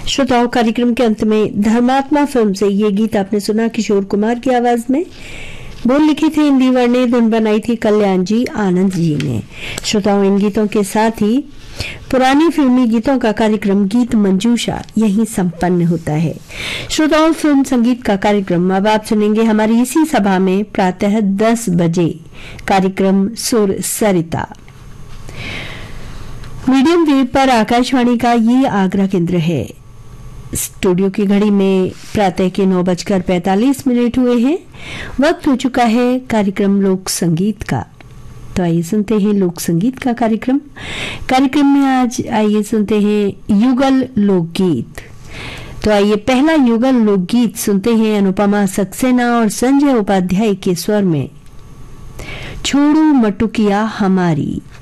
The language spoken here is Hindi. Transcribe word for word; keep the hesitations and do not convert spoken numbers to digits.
श्रोताओं, कार्यक्रम के अंत में धर्मात्मा फिल्म से ये गीत आपने सुना किशोर कुमार की आवाज में। बोल लिखी थी इंदिवर ने, धुन बनाई थी कल्याण जी आनंद जी ने। श्रोताओं, इन गीतों के साथ ही पुरानी फिल्मी गीतों का कार्यक्रम गीत मंजूषा यहीं संपन्न होता है। श्रोताओं, फिल्म संगीत का कार्यक्रम अब आप सुनेंगे हमारी इसी सभा में प्रातः दस बजे। कार्यक्रम सुर सरिता मीडियम वेव पर आकाशवाणी का ये आगरा केंद्र है। स्टूडियो की घड़ी में प्रातः के नौ बजकर पैंतालीस मिनट हुए हैं। वक्त हो चुका है कार्यक्रम लोक संगीत का। तो आइए सुनते हैं लोक संगीत का कार्यक्रम। कार्यक्रम में आज आइए सुनते हैं युगल लोकगीत। तो आइए पहला युगल लोकगीत सुनते हैं अनुपमा सक्सेना और संजय उपाध्याय के स्वर में, छोड़ू मटुकिया हमारी।